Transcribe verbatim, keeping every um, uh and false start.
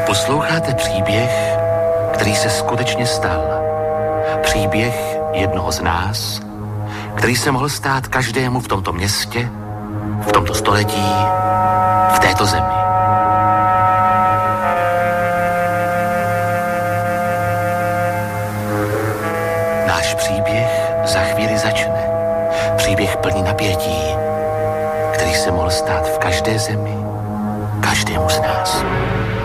Posloucháte příběh, který se skutečně stal. Příběh jednoho z nás, který se mohl stát každému v tomto městě, v tomto století, v této zemi. Náš příběh za chvíli začne. Příběh plný napětí, který se mohl stát v každé zemi, každému z nás.